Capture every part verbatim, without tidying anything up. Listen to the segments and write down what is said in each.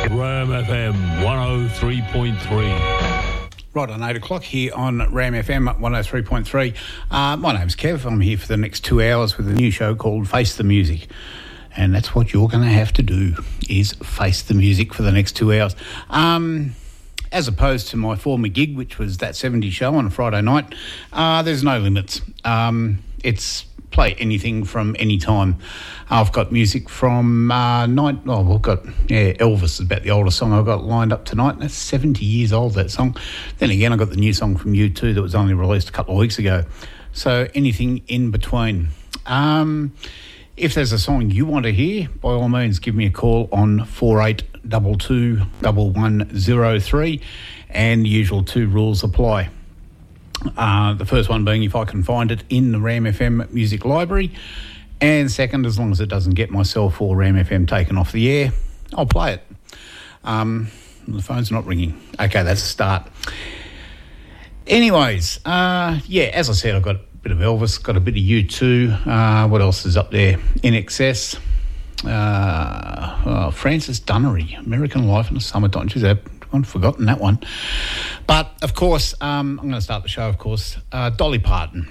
Ram F M one oh three point three. Right on eight o'clock here on Ram F M one oh three point three. Uh, my name's Kev. I'm here for the next two hours with a new show called Face the Music. And that's what you're going to have to do, is face the music for the next two hours. Um, as opposed to my former gig, which was That seventies Show on a Friday night, uh, there's no limits. Um, it's play anything from any time. I've got music from uh, nine. Oh, we've got yeah, Elvis is about the oldest song I've got lined up tonight. That's seventy years old, that song. Then again, I got the new song from U two that was only released a couple of weeks ago. So anything in between. Um, if there's a song you want to hear, by all means, give me a call on four eight two two, one one zero three, and the usual two rules apply. Uh, the first one being if I can find it in the Ram F M music library, and second, as long as it doesn't get myself or Ram F M taken off the air, I'll play it. Um, the phone's not ringing. Okay, that's a start. Anyways, uh, yeah, as I said, I've got a bit of Elvis, got a bit of U two. Uh, what else is up there? In Excess. Uh, oh, Francis Dunnery, American Life in the Summertime. Geez, I've forgotten that one. But, of course, um, I'm going to start the show, of course. Uh, Dolly Parton.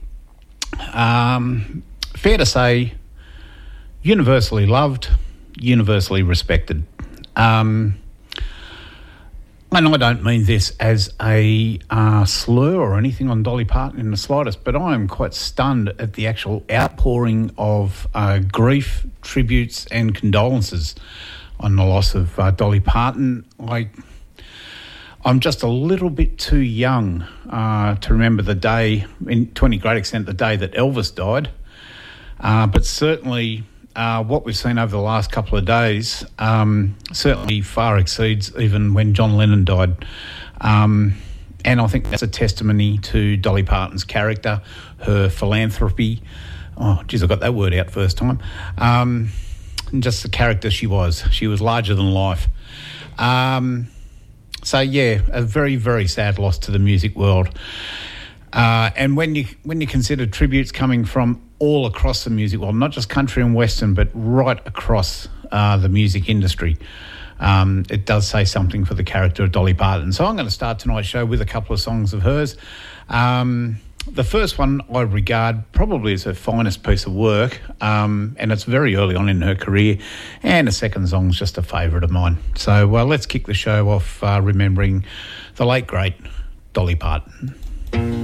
Um, fair to say, universally loved, universally respected. Um, and I don't mean this as a uh, slur or anything on Dolly Parton in the slightest, but I am quite stunned at the actual outpouring of uh, grief, tributes and condolences on the loss of uh, Dolly Parton. I, I'm just a little bit too young uh, to remember the day, in, to any great extent, the day that Elvis died. Uh, but certainly uh, what we've seen over the last couple of days um, certainly far exceeds even when John Lennon died. Um, and I think that's a testimony to Dolly Parton's character, her philanthropy. Oh, geez, I got that word out first time. Um, and just the character she was. She was larger than life. Um, so, yeah, a very, very sad loss to the music world. Uh, and when you when you consider tributes coming from all across the music world, not just country and western, but right across uh, the music industry, um, it does say something for the character of Dolly Parton. So I'm going to start tonight's show with a couple of songs of hers. Um, the first one I regard probably as her finest piece of work, um, and it's very early on in her career, and the second song's just a favourite of mine. So well, let's kick the show off uh, remembering the late, great Dolly Parton.